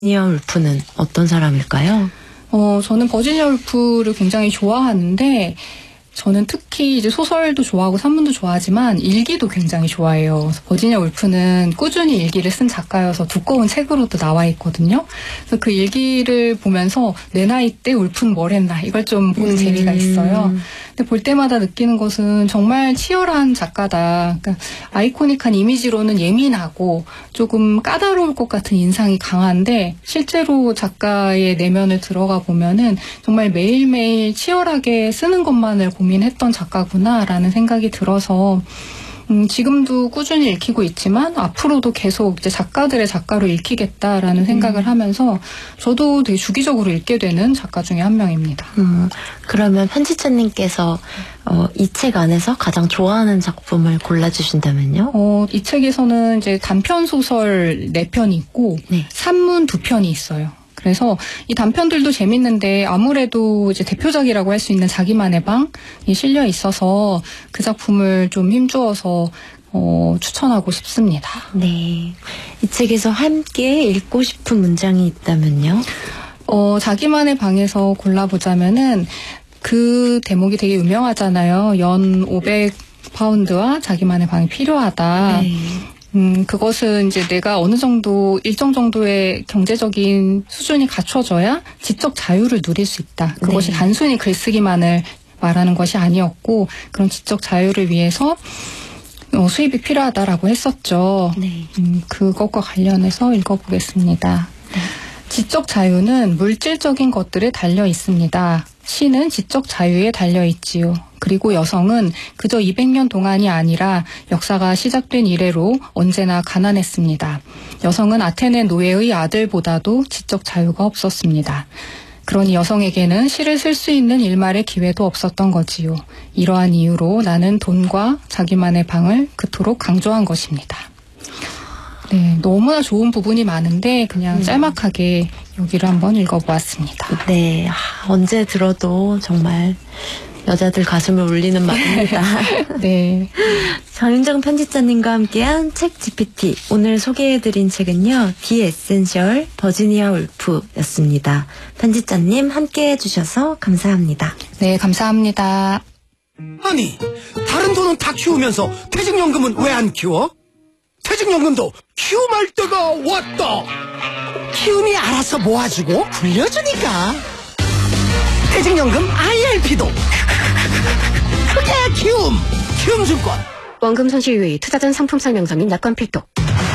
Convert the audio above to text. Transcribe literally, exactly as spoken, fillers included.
버지니아 울프는 어떤 사람일까요? 어, 저는 버지니아 울프를 굉장히 좋아하는데, 저는 특히 이제 소설도 좋아하고 산문도 좋아하지만 일기도 굉장히 좋아해요. 그래서 버지니아 울프는 꾸준히 일기를 쓴 작가여서 두꺼운 책으로도 나와 있거든요. 그래서 그 일기를 보면서 내 나이 때 울프는 뭘 했나 이걸 좀 보는 음. 재미가 있어요. 근데 볼 때마다 느끼는 것은 정말 치열한 작가다. 그러니까 아이코닉한 이미지로는 예민하고 조금 까다로울 것 같은 인상이 강한데 실제로 작가의 내면을 들어가 보면은 정말 매일매일 치열하게 쓰는 것만을 고민했던 작가구나라는 생각이 들어서 음, 지금도 꾸준히 읽히고 있지만 앞으로도 계속 이제 작가들의 작가로 읽히겠다라는 생각을 음. 하면서 저도 되게 주기적으로 읽게 되는 작가 중에 한 명입니다. 음, 그러면 편집자님께서 어, 이 책 안에서 가장 좋아하는 작품을 골라주신다면요? 어, 이 책에서는 이제 단편 소설 네 편이 있고 네. 산문 두 편이 있어요. 그래서 이 단편들도 재밌는데 아무래도 이제 대표작이라고 할 수 있는 자기만의 방이 실려 있어서 그 작품을 좀 힘주어서 어, 추천하고 싶습니다. 네. 이 책에서 함께 읽고 싶은 문장이 있다면요? 어, 자기만의 방에서 골라보자면은 그 대목이 되게 유명하잖아요. 연 오백 파운드와 자기만의 방이 필요하다. 네. 음, 그것은 이제 내가 어느 정도, 일정 정도의 경제적인 수준이 갖춰져야 지적 자유를 누릴 수 있다. 그것이 네. 단순히 글쓰기만을 말하는 것이 아니었고, 그런 지적 자유를 위해서 어, 수입이 필요하다라고 했었죠. 네. 음, 그것과 관련해서 읽어보겠습니다. 네. 지적 자유는 물질적인 것들에 달려 있습니다. 시는 지적 자유에 달려 있지요. 그리고 여성은 그저 이백 년 동안이 아니라 역사가 시작된 이래로 언제나 가난했습니다. 여성은 아테네 노예의 아들보다도 지적 자유가 없었습니다. 그러니 여성에게는 시를 쓸 수 있는 일말의 기회도 없었던 거지요. 이러한 이유로 나는 돈과 자기만의 방을 그토록 강조한 것입니다. 네, 너무나 좋은 부분이 많은데 그냥 음. 짤막하게 여기를 한번 읽어보았습니다. 네. 아, 언제 들어도 정말 여자들 가슴을 울리는 말입니다. 네. 정윤정 편집자님과 함께한 책 지피티. 오늘 소개해드린 책은요. 디 에센셜 버지니아 울프였습니다. 편집자님 함께해 주셔서 감사합니다. 네, 감사합니다. 아니, 다른 돈은 다 키우면서 퇴직연금은 왜 안 키워? 퇴직연금도 키움할 때가 왔다. 키움이 알아서 모아주고 불려주니까. 퇴직연금 아이엘피도 그게 키움. 키움증권. 원금 손실 유의, 투자 전 상품 설명서 및 약관 필독.